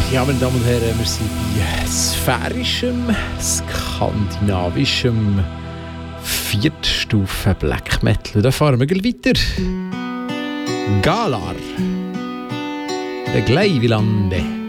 Ja, meine Damen und Herren, wir sind bei sphärischem, skandinavischem Viertstufen Black Metal. Da fahren wir gleich weiter. Galar. Der Gleivilande.